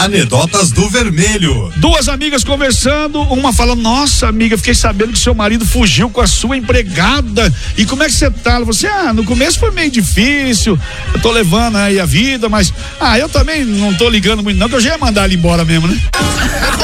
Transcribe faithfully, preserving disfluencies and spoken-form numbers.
Anedotas do Vermelho. Duas amigas conversando, uma fala: nossa amiga, fiquei sabendo que seu marido fugiu com a sua empregada, e como é que você tá? Ela falou assim: ah, no começo foi meio difícil, eu tô levando aí a vida, mas ah, eu também não tô ligando muito não, que eu já ia mandar ele embora mesmo, né?